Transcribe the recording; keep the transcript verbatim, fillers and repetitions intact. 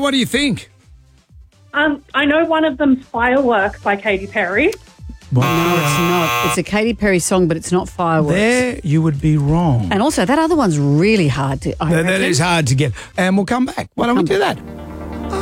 what do you think? Um, I know one of them's Firework by Katy Perry. No, it's not. It's a Katy Perry song, but it's not Fireworks. There you would be wrong. And also, that other one's really hard to. I That, that reckon. is hard to get. And we'll come back. Why don't we do that?